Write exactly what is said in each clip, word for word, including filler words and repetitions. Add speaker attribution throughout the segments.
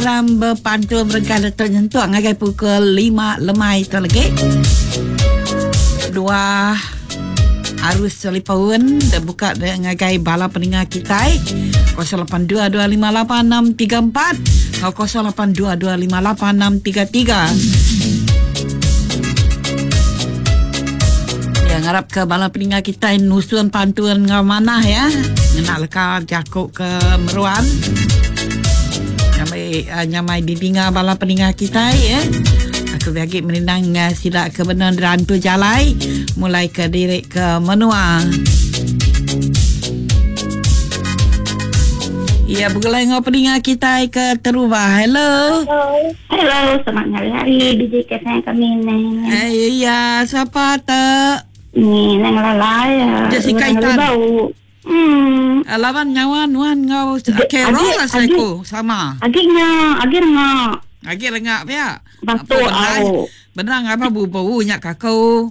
Speaker 1: aram berpantun berkala terjentuk ngagai pukul lima lemai tu lagi. Dua arus telefon dah buka ngagai bala pendengar kita kosong lapan dua dua lima lapan enam tiga empat atau kosong lapan dua dua lima lapan enam tiga tiga. Yang harap ke bala pendengar kita nusun pantun ngau mana ya. Nak leka jakuk ke meruan. Nyamai uh, nyamai didinga bala pendengar kita ya. Aku bagi menindang uh, sila ke benar rantu jalai mulai ke direk ke menua. Ya, begulai ngau pendengar kita ke terubah. Hello.
Speaker 2: Hello. Hello, selamat hari D J Kesang kami ni.
Speaker 1: Eh, iya, siapa tu?
Speaker 2: Ni nang lalai.
Speaker 1: Jessica Itan.
Speaker 2: Hmm.
Speaker 1: Lawan nyawan wan ngau kerol lah seko sama.
Speaker 2: Agaknya, agaknya.
Speaker 1: Agi rengak pia.
Speaker 2: Betul.
Speaker 1: Benang apa bu-bu nyak kakau.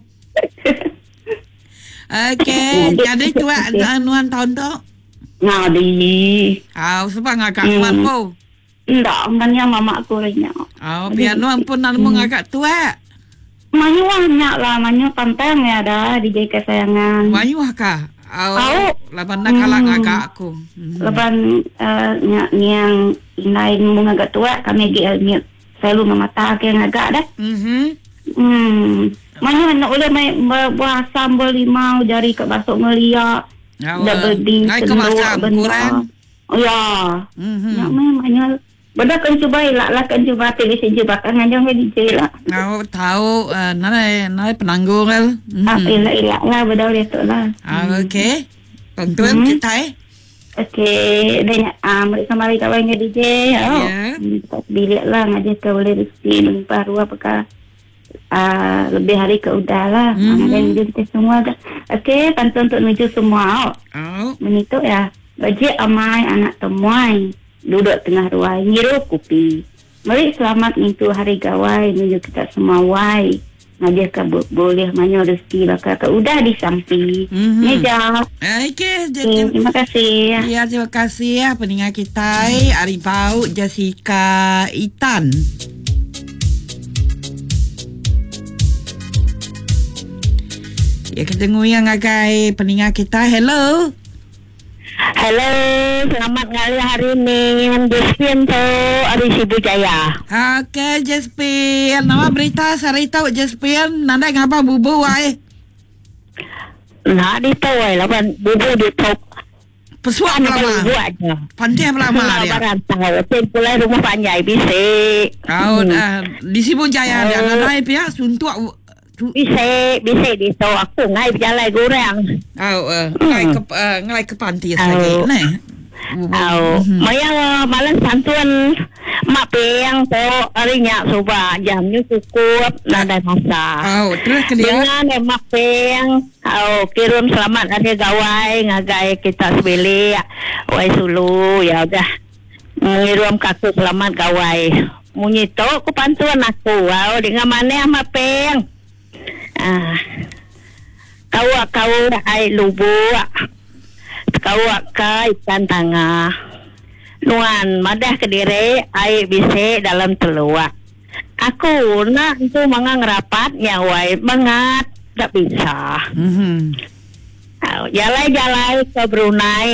Speaker 1: Okey, jadi tuak nuan tahun tu.
Speaker 2: Ngadi.
Speaker 1: Au sebab ngakak nuan po.
Speaker 2: Ndak, banyak mama aku renya.
Speaker 1: Au biar nuan pun nan mu ngakak tuak.
Speaker 2: Manyu banyak lah, manyu pantang ya dah D J kesayangan.
Speaker 1: Manyu kah? Au.
Speaker 2: Au.
Speaker 1: Laban nak kalah ngakak aku.
Speaker 2: Laban nyak yang lain mu ngakak tua kami G L ni selalu memata ke ngakak dah.
Speaker 1: Mhm.
Speaker 2: Hmm. Manyu nak boleh buah sambal limau jari ke basuk melia. Double D.
Speaker 1: Ngai ke masam kurang.
Speaker 2: Oh ya.
Speaker 1: Mhm.
Speaker 2: Nak main manyu. Benda kan cuba elak lah kan cuba televisi cuba kan ngajang ke D J lah.
Speaker 1: Kau tahu uh, nai nai penanggung kan?
Speaker 2: Mm-hmm. Ah, elak elak lah benda dia tu lah.
Speaker 1: Ah, okey. Pantun mm-hmm. kita eh.
Speaker 2: Okey, dan ah mereka mari kawan ke D J. Oh. Ya. Yeah. Bilik lah ngajak ke boleh rezeki melimpah ruah apakah ah lebih hari ke udah lah. Mm-hmm. Dan kita semua dah. Okey, pantun untuk menuju semua.
Speaker 1: Oh.
Speaker 2: Menitu ya. Bajik amai anak temuai. Duduk tengah ruai ngirup kopi. Mari selamat itu hari gawai menuju kita semua wai. Ngajak ke boleh manyo rezeki bakal ke udah disampi.
Speaker 1: Mm-hmm.
Speaker 2: Meja.
Speaker 1: Okey,
Speaker 2: okay, terima kasih.
Speaker 1: Ya, terima kasih ya pendengar kita Arifau Jessica Itan. Ya, kita yang ngagai pendengar kita. Hello.
Speaker 2: Hello, selamat ngali hari ni. Jespin tu dari Sibu Jaya.
Speaker 1: Okey, Jespin. Nama berita saya tahu Jespin. Nanda ngapa bubu ai?
Speaker 2: Nah, di tu ai lawan bubu di top.
Speaker 1: Pesuak lama. Pandai lama dia.
Speaker 2: Barang tahu. Ten pulai rumah panjai bisik.
Speaker 1: Kau dah di Sibu Jaya dia. Nanda pihak suntuk.
Speaker 2: Bisa, bisa di tu aku ngai berjalan goreng.
Speaker 1: Oh, uh, ngai ke uh, ngai ke panti lagi, ne.
Speaker 2: Oh, maya malam santun mak peyang tu harinya coba jamnya cukup nada masa.
Speaker 1: Oh, terus kelia.
Speaker 2: Dengan mak peyang, oh kirim selamat hari gawai ngagai kita sebeli, wai sulu ya udah. Ngirim kaku selamat gawai. Munyi tu aku pantuan aku, wow dengan mana mak peyang. Ah, kau kau ai lubu, kau kai ikan tangah, nuan madah kediri ai bise dalam telua. Aku nak tu mangang rapat nyawai banget tak bisa.
Speaker 1: Mhm.
Speaker 2: Oh, jalai-jalai ke Brunei,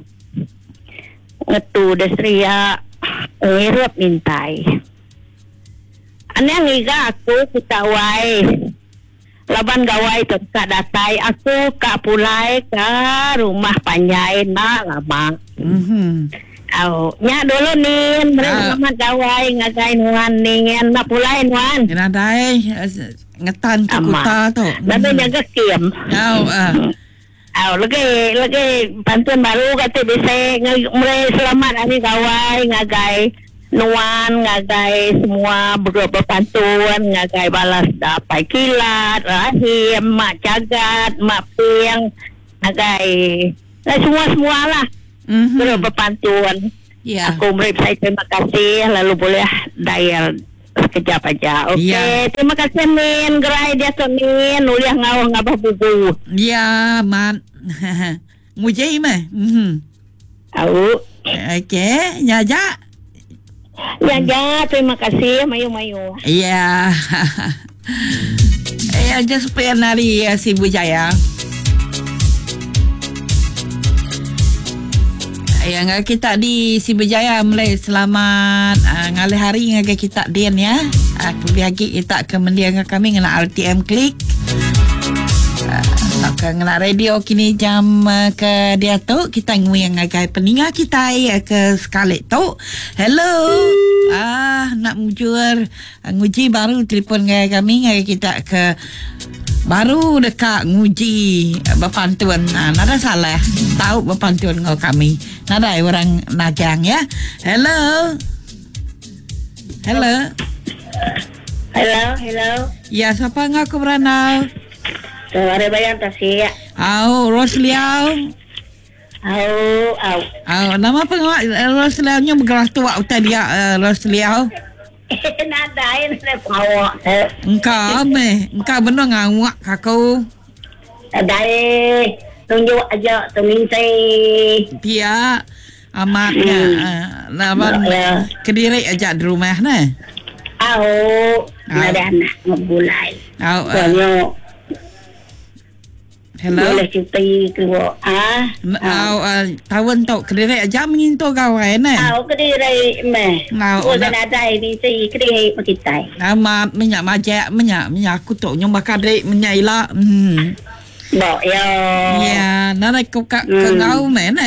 Speaker 2: ngetu desria ngirup mintai. Ane ngiga aku kita wai. Laban gawai tu kak datai aku kak pulai ke rumah panjai nak lama.
Speaker 1: Mhm.
Speaker 2: Oh, nyak dulu nih, mereka selamat gawai ngagai nuan nih, nak pulai nuan.
Speaker 1: Nandai ngetan ke kota tu.
Speaker 2: Tapi jaga kiem.
Speaker 1: Oh, ah.
Speaker 2: Oh, lagi lagi pantun baru kata bisa mulai selamat hari gawai ngagai nuan ngagai semua beberapa pantun ngagai balas dapai kilat rahim mak cagat mak piang ngagai nah, semua semualah mm-hmm. beberapa pantun yeah. Aku beri saya terima kasih lalu boleh dial sekejap aja. Okey, yeah. Terima kasih Min gerai dia tu Min uliah ngawang ngabah bubu
Speaker 1: ya yeah, man mujai mah mhm
Speaker 2: au
Speaker 1: okey nyaja
Speaker 2: Ya, ya, terima kasih. Mayu-mayu.
Speaker 1: Ya. Eh, aja supaya nari ya, si Bu Jaya. Yang kita di si Berjaya mulai selamat uh, ngalih hari ngagai kita dian ya. Uh, Kebiagi kita ke mendiang kami ngena R T M klik. Uh, ke ngena radio kini jam uh, ke dia tu kita ngui yang ngagai peninga kita ya ke sekali tu. Hello. Ah nak mujur uh, nguji baru telefon ngagai kami ngagai kita ke baru dekat nguji berpantuan. Nah, nada salah. Tahu berpantuan ngau kami. Nada orang nagang ya. Hello. Hello.
Speaker 2: Hello, hello.
Speaker 1: Ya, siapa ngaku beranau?
Speaker 2: Sore bayan tasih.
Speaker 1: Au, Rosliau.
Speaker 2: Au, au.
Speaker 1: Au, nama pengawak Rosliaunya bergerak tua utai dia uh, Rosliau.
Speaker 2: Nadain na pawak.
Speaker 1: Engkau me, engkau benar ngawak kakau.
Speaker 2: Dai tunjuk aja tuminsai.
Speaker 1: Dia amatnya hmm. lawan
Speaker 2: ya.
Speaker 1: Kediri aja di rumah nah.
Speaker 2: Au, ada anak ngebulai.
Speaker 1: Au.
Speaker 2: Banyak.
Speaker 1: Hello.
Speaker 2: Boleh cuti ke ah.
Speaker 1: Au tahun tu kediri aja menginto gawai nah.
Speaker 2: Au kediri meh.
Speaker 1: Au.
Speaker 2: Oh ada ini si kediri kita.
Speaker 1: Nama minyak majak minyak minyak aku tu nyom bakadri minyak ila. Hmm.
Speaker 2: Bo ya.
Speaker 1: Ya, nana kau kak kau mana?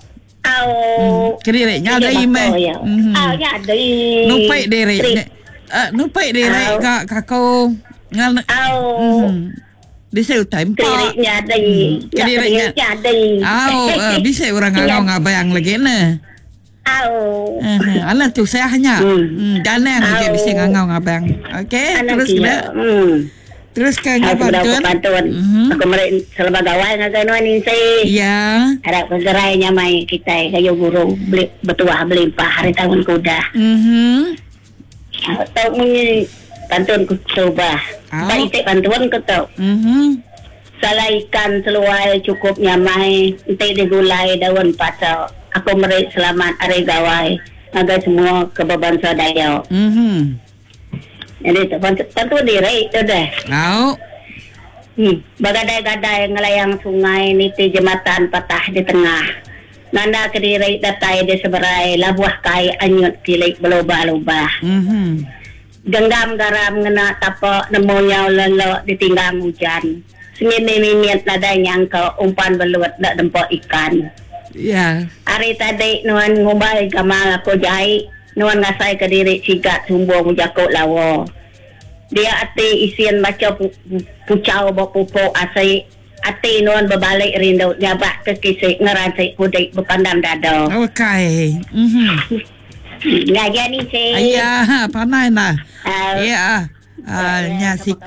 Speaker 2: Au.
Speaker 1: Kediri nyadai meh.
Speaker 2: Au nyadai.
Speaker 1: Nupai diri. Ah nupai diri kak kakau ngal.
Speaker 2: Au.
Speaker 1: Bisa utai empat.
Speaker 2: Kedirinya dari.
Speaker 1: Kedirinya
Speaker 2: dari.
Speaker 1: Au, bisa orang ngau ngabayang lagi na.
Speaker 2: Au.
Speaker 1: Alah tu saya hanya. Hmm, jangan lagi bisa ngau ngabayang. Okey, terus kita.
Speaker 2: Hmm.
Speaker 1: Terus kan
Speaker 2: bantuan. Bantuan. Aku mari selama gawai ngagai nuan ini.
Speaker 1: Ya.
Speaker 2: Harap kegerainya mai kita kayu guru beli betua beli empat hari tahun kuda.
Speaker 1: Mhm.
Speaker 2: Tahu muni bantuan ku coba. Baik cek bantuan ke tau.
Speaker 1: Mhm.
Speaker 2: Salah ikan seluai cukup nyamai. Nanti digulai daun pasal. Aku meri selamat hari gawai. Agar semua kebeban sadaya.
Speaker 1: Mhm.
Speaker 2: Jadi bantuan diri itu deh.
Speaker 1: Au.
Speaker 2: Hmm. Bagadai-gadai ngelayang sungai niti jembatan patah di tengah. Nanda kediri datai di seberai labuah kai anyut kilik berubah-ubah.
Speaker 1: Mhm.
Speaker 2: Genggam garam ngena tapak nemonya lelo ditinggang hujan. Semimit-mimit nadanya engkau umpan belut dak dempok ikan.
Speaker 1: Ya.
Speaker 2: Hari tadi nuan ngubah gamal aku jahit. Nuan ngasai ke diri sigat sumbung jakut lawa. Dia ati isian baca pu, pucau bapupuk asai. Ati nuan berbalik rindu nyabak ke kisik ngeransik kudik berpandang dada.
Speaker 1: Okey. Mhm.
Speaker 2: Ngaja ni si.
Speaker 1: Ayah, panai nah. Ya. Ah, nya si.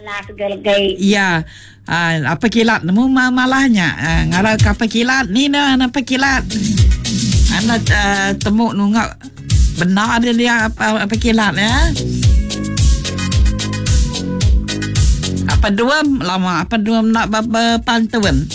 Speaker 1: Ya. Ah, apa kilat nemu malahnya. Ah, ngara apa kilat ni dah apa kilat. Anak uh, temu nungak benar dia dia apa, apa kilat ya. Apa dua lama apa dua nak berpantuan.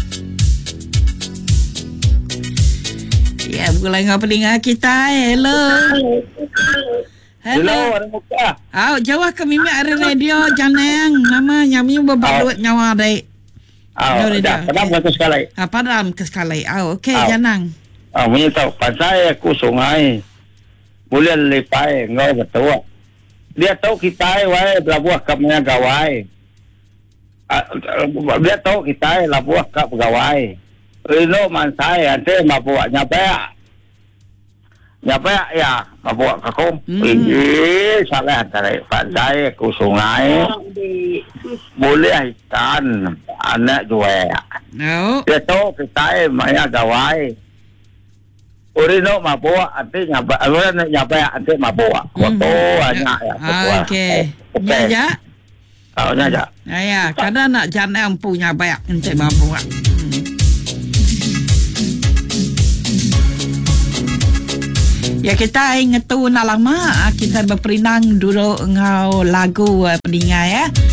Speaker 1: Ya, bukan lagi apa dengar kita. Hello. Hello. Hello. Jawab ke Mimi ada radio janang nama nyami berbalut nyawa dai.
Speaker 3: Ah, dah padam ke sekali.
Speaker 1: Ah, padam ke sekali. Ah, okey janang.
Speaker 3: Ah, punya tahu pasal aku sungai. Boleh lepai ngau betul. Dia tahu kita wai labuah kapnya gawai. Ah, dia tahu kita labuah kap gawai. Rino mansai ante mabuak nyapa. Nyapa ya mabuak kakung. Ini salah antara pantai ku sungai. Boleh ikan anak jual.
Speaker 1: No.
Speaker 3: Dia tahu kita maya gawai. Rino mabuak ante nyapa. Orang nyapa ante mabuak. Foto anak ya.
Speaker 1: Okey. Ya ya.
Speaker 3: Oh ya ya.
Speaker 1: Ya, kadang nak jangan punya banyak ente mabuak. Ya kita ingat tu nak lama kita berperinang dulu ngau lagu uh, peningai ya.